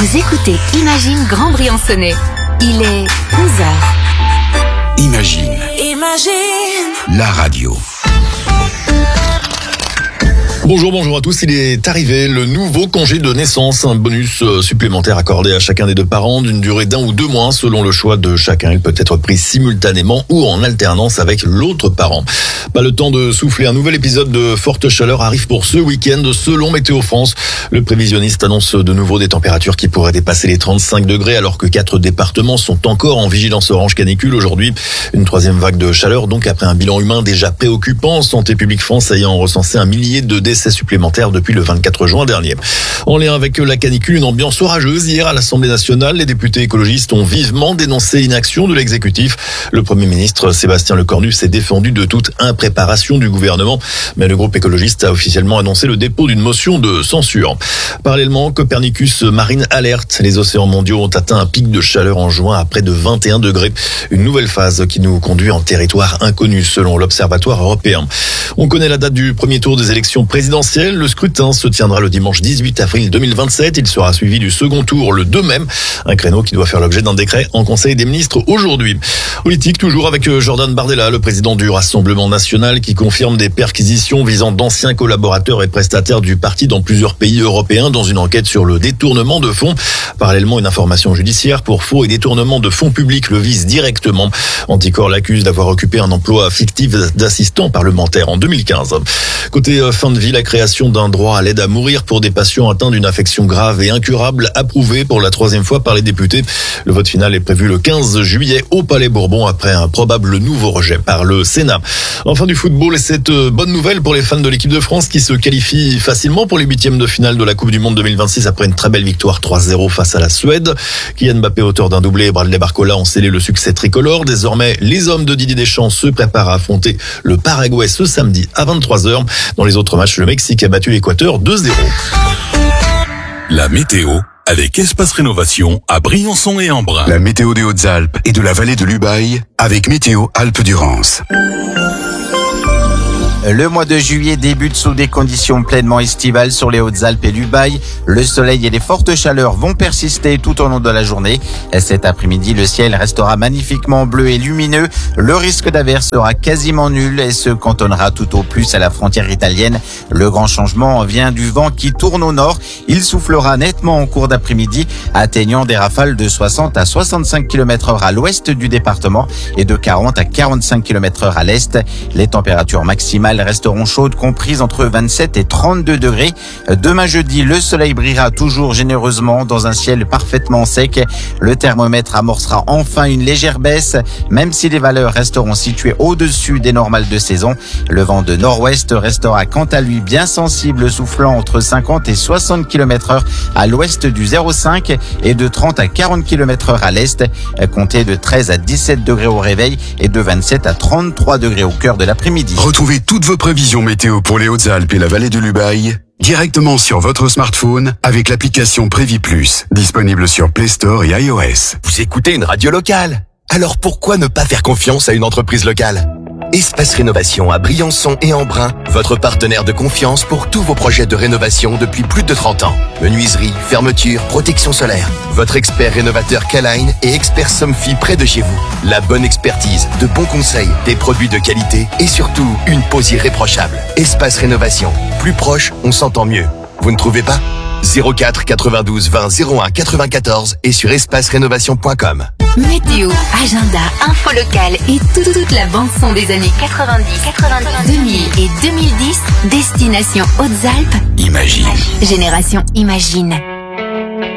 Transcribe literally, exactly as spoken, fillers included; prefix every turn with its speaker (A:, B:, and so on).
A: Vous écoutez Imagine Grand Briançonnais. Il est onze heures.
B: Imagine.
C: Imagine.
B: La radio.
D: Bonjour, bonjour à tous. Il est arrivé le nouveau congé de naissance, un bonus supplémentaire accordé à chacun des deux parents d'une durée d'un ou deux mois selon le choix de chacun. Il peut être pris simultanément ou en alternance avec l'autre parent. Pas le temps de souffler. Un nouvel épisode de forte chaleur arrive pour ce week-end selon Météo France. Le prévisionniste annonce de nouveau des températures qui pourraient dépasser les trente-cinq degrés alors que quatre départements sont encore en vigilance orange canicule aujourd'hui. Une troisième vague de chaleur donc après un bilan humain déjà préoccupant. Santé publique France ayant recensé un millier de décès supplémentaires depuis le vingt-quatre juin dernier. En lien avec la canicule, une ambiance orageuse hier à l'Assemblée nationale. Les députés écologistes ont vivement dénoncé l'inaction de l'exécutif. Le Premier ministre Sébastien Lecornu s'est défendu de toute impréparation du gouvernement, mais le groupe écologiste a officiellement annoncé le dépôt d'une motion de censure. Parallèlement, Copernicus Marine alerte. Les océans mondiaux ont atteint un pic de chaleur en juin à près de vingt et un degrés. Une nouvelle phase qui nous conduit en territoire inconnu selon l'Observatoire européen. On connaît la date du premier tour des élections présidentielles. Le scrutin se tiendra le dimanche dix-huit avril deux mille vingt-sept. Il sera suivi du second tour le deux mai. Un créneau qui doit faire l'objet d'un décret en Conseil des ministres aujourd'hui. Politique toujours avec Jordan Bardella, le président du Rassemblement national qui confirme des perquisitions visant d'anciens collaborateurs et prestataires du parti dans plusieurs pays européens dans une enquête sur le détournement de fonds. Parallèlement, une information judiciaire pour faux et détournement de fonds publics le vise directement. Anticor l'accuse d'avoir occupé un emploi fictif d'assistant parlementaire en deux mille quinze. Côté fin de vie, la création d'un droit à l'aide à mourir pour des patients atteints d'une affection grave et incurable, approuvé pour la troisième fois par les députés. Le vote final est prévu le quinze juillet au Palais Bourbon après un probable nouveau rejet par le Sénat. Enfin du football, et cette bonne nouvelle pour les fans de l'équipe de France qui se qualifient facilement pour les huitièmes de finale de la Coupe du Monde deux mille vingt-six après une très belle victoire trois zéro face à la Suède. Kylian Mbappé, auteur d'un doublé, et Bradley Barcola ont scellé le succès tricolore. Désormais, les hommes de Didier Deschamps se préparent à affronter le Paraguay ce samedi à vingt-trois heures. Dans les autres matchs, le Mexique a battu l'Équateur deux zéro.
B: La météo avec Espace Rénovation à Briançon et Embrun.
E: La météo des Hautes-Alpes et de la vallée de l'Ubaye avec Météo Alpes-Durance.
F: Le mois de juillet débute sous des conditions pleinement estivales sur les Hautes-Alpes et l'Ubaye. Le soleil et les fortes chaleurs vont persister tout au long de la journée. Cet après-midi, le ciel restera magnifiquement bleu et lumineux. Le risque d'averse sera quasiment nul et se cantonnera tout au plus à la frontière italienne. Le grand changement vient du vent qui tourne au nord. Il soufflera nettement en cours d'après-midi, atteignant des rafales de soixante à soixante-cinq kilomètres heure à l'ouest du département et de quarante à quarante-cinq kilomètres heure à l'est. Les températures maximales resteront chaudes, comprises entre vingt-sept et trente-deux degrés. Demain jeudi, le soleil brillera toujours généreusement dans un ciel parfaitement sec. Le thermomètre amorcera enfin une légère baisse, même si les valeurs resteront situées au-dessus des normales de saison. Le vent de nord-ouest restera quant à lui bien sensible, soufflant entre cinquante et soixante kilomètres heure à l'ouest du zéro cinq et de trente à quarante kilomètres heure à l'est. Comptez de treize à dix-sept degrés au réveil et de vingt-sept à trente-trois degrés au cœur de l'après-midi.
E: Retrouvez toutes vos prévisions météo pour les Hautes-Alpes et la vallée de l'Ubaye directement sur votre smartphone avec l'application Prévi Plus, disponible sur Play Store et iOS.
G: Vous écoutez une radio locale, alors pourquoi ne pas faire confiance à une entreprise locale ? Espace Rénovation à Briançon et Embrun, votre partenaire de confiance pour tous vos projets de rénovation depuis plus de trente ans. Menuiserie, fermeture, protection solaire. Votre expert rénovateur K-Line et expert Somfy près de chez vous. La bonne expertise, de bons conseils, des produits de qualité et surtout une pose irréprochable. Espace Rénovation. Plus proche, on s'entend mieux. Vous ne trouvez pas ? zéro quatre quatre-vingt-douze vingt zéro un quatre-vingt-quatorze et sur espace rénovation point com.
A: Météo, agenda, info locale et toute, toute la bande-son des années quatre-vingt-dix, quatre-vingt-dix, deux mille et deux mille dix. Destination Hautes-Alpes.
B: Imagine.
A: Génération Imagine.